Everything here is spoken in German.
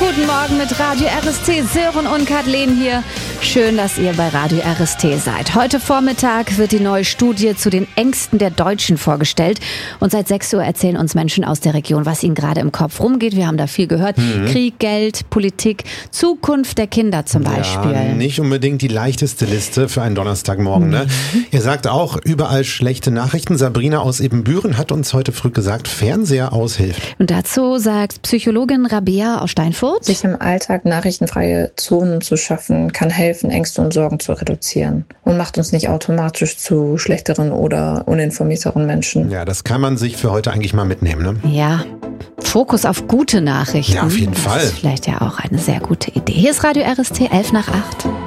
Guten Morgen mit Radio RST. Sören und Kathleen hier. Schön, dass ihr bei Radio RST seid. Heute Vormittag wird die neue Studie zu den Ängsten der Deutschen vorgestellt. Und seit 6 Uhr erzählen uns Menschen aus der Region, was ihnen gerade im Kopf rumgeht. Wir haben da viel gehört. Krieg, Geld, Politik, Zukunft der Kinder zum Beispiel. Ja, nicht unbedingt die leichteste Liste für einen Donnerstagmorgen. Ne? Ihr sagt auch, überall schlechte Nachrichten. Sabrina aus Ebenbüren hat uns heute früh gesagt, Fernseher aushilft. Und dazu sagt Psychologin Rabea aus Steinfurt: Sich im Alltag nachrichtenfreie Zonen zu schaffen, kann helfen, Ängste und Sorgen zu reduzieren und macht uns nicht automatisch zu schlechteren oder uninformierteren Menschen. Ja, das kann man sich für heute eigentlich mal mitnehmen, ne? Ja, Fokus auf gute Nachrichten. Ja, auf jeden Fall. Das ist vielleicht ja auch eine sehr gute Idee. Hier ist Radio RST 7:50.